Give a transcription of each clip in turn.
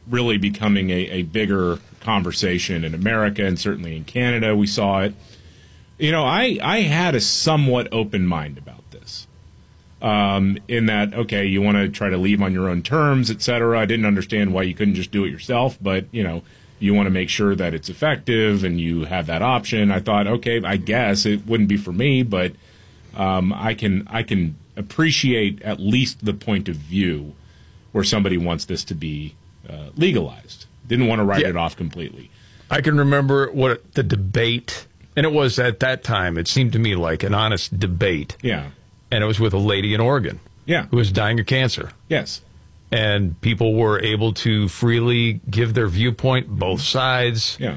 really becoming a bigger conversation in America and certainly in Canada. We saw it. You know, I had a somewhat open mind about this. In that, okay, you want to try to leave on your own terms, et cetera. I didn't understand why you couldn't just do it yourself, but, you know, you want to make sure that it's effective and you have that option. I thought, okay, I guess it wouldn't be for me, but I can appreciate at least the point of view where somebody wants this to be legalized. Didn't want to write it off completely. I can remember what the debate, and it was at that time, it seemed to me like an honest debate. Yeah. And it was with a lady in Oregon. Yeah. Who was dying of cancer. Yes. And people were able to freely give their viewpoint, both sides. Yeah.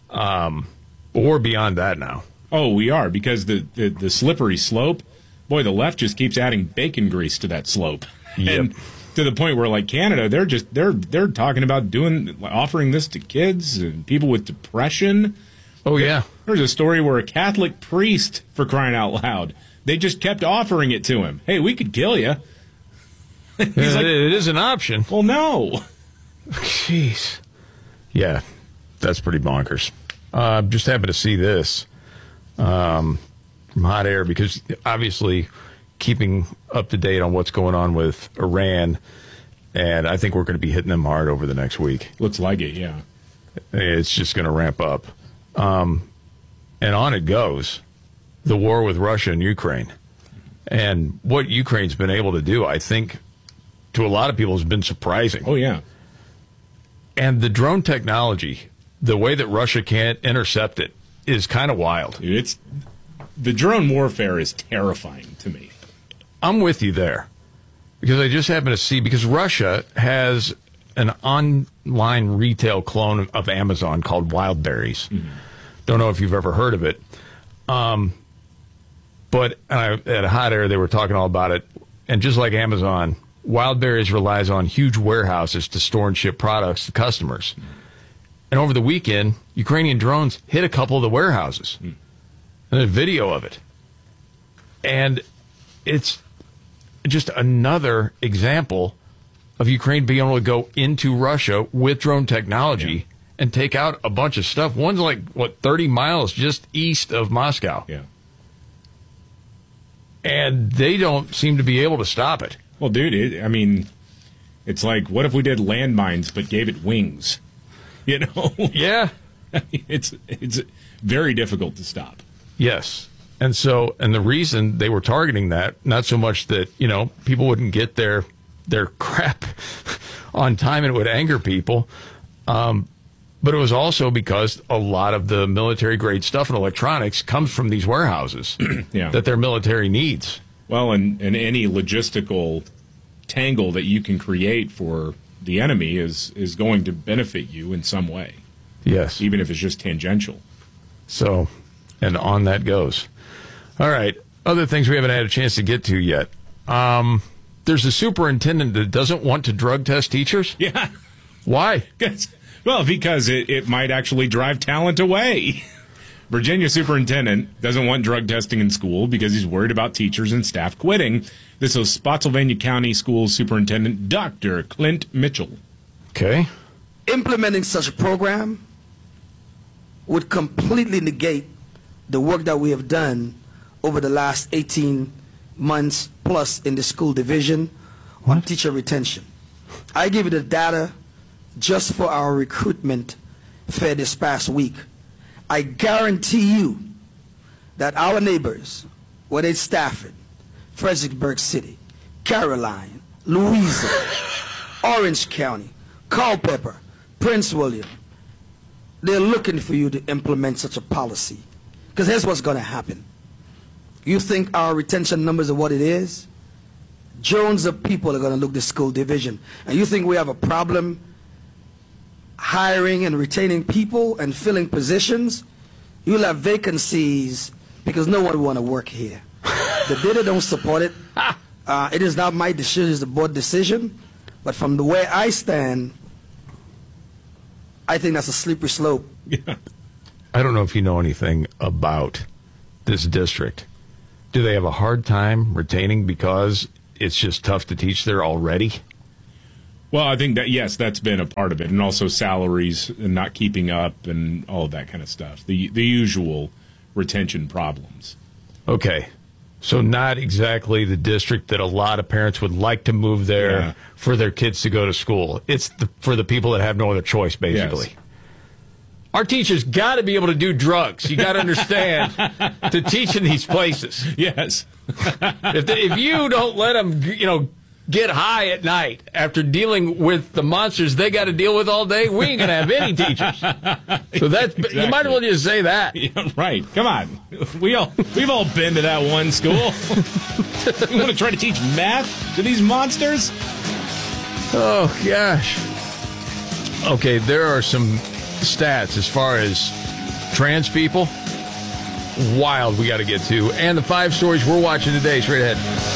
Or beyond that now. Oh, we are, because the slippery slope, boy, the left just keeps adding bacon grease to that slope. Yep. And to the point where, like Canada, they're talking about offering this to kids and people with depression. Oh, yeah. There's a story where a Catholic priest, for crying out loud, they just kept offering it to him. Hey, we could kill you. He's like, it is an option. Well, no. Jeez. Yeah, that's pretty bonkers. Just happened to see this from Hot Air, because obviously keeping up to date on what's going on with Iran, and I think we're going to be hitting them hard over the next week. Looks like it, yeah. It's just going to ramp up. And on it goes, the war with Russia and Ukraine. And what Ukraine's been able to do, I think, to a lot of people has been surprising. Oh, yeah. And the drone technology, the way that Russia can't intercept it, is kind of wild. The drone warfare is terrifying to me. I'm with you there. Because I just happen to see, because Russia has an online retail clone of Amazon called Wildberries. Mm-hmm. Don't know if you've ever heard of it. But at Hot Air, they were talking all about it. And just like Amazon, Wildberries relies on huge warehouses to store and ship products to customers. Mm-hmm. And over the weekend, Ukrainian drones hit a couple of the warehouses. Mm-hmm. And there's video of it. And it's just another example of Ukraine being able to go into Russia with drone technology and take out a bunch of stuff. One's like, 30 miles just east of Moscow. Yeah. And they don't seem to be able to stop it. Well, dude, it's like, what if we did landmines but gave it wings? You know? Yeah. It's very difficult to stop. Yes. And the reason they were targeting that, not so much that, people wouldn't get their crap on time and it would anger people, but it was also because a lot of the military-grade stuff and electronics comes from these warehouses that their military needs. Well, and any logistical tangle that you can create for the enemy is going to benefit you in some way. Yes. Even if it's just tangential. So, and on that goes. All right. Other things we haven't had a chance to get to yet. There's a superintendent that doesn't want to drug test teachers. Yeah. Why? Because it might actually drive talent away. Virginia superintendent doesn't want drug testing in school because he's worried about teachers and staff quitting. This is Spotsylvania County Schools Superintendent Dr. Clint Mitchell. Okay. Implementing such a program would completely negate the work that we have done over the last 18 months plus in the school division on teacher retention. I give you the data just for our recruitment fair this past week. I guarantee you that our neighbors, whether it's Stafford, Fredericksburg City, Caroline, Louisa, Orange County, Culpeper, Prince William, they're looking for you to implement such a policy. Because here's what's going to happen. You think our retention numbers are what it is? Drones of people are going to look at the school division. And you think we have a problem hiring and retaining people and filling positions? You'll have vacancies because no one will want to work here. The data don't support it. It is not my decision, it's the board decision. But from the way I stand, I think that's a slippery slope. Yeah. I don't know if you know anything about this district. Do they have a hard time retaining because it's just tough to teach there already? Well, I think that, yes, that's been a part of it. And also salaries and not keeping up and all of that kind of stuff. The usual retention problems. Okay. So not exactly the district that a lot of parents would like to move there for their kids to go to school. It's for the people that have no other choice, basically. Yes. Our teachers got to be able to do drugs. You got to understand to teach in these places. Yes. If you don't let them, get high at night after dealing with the monsters they got to deal with all day, we ain't going to have any teachers. So that's exactly. You might as well just say that. Yeah, right. Come on. We've all been to that one school. You want to try to teach math to these monsters? Oh, gosh. Okay, there are some stats as far as trans people. Wild we got to get to. And the 5 stories we're watching today. Straight ahead.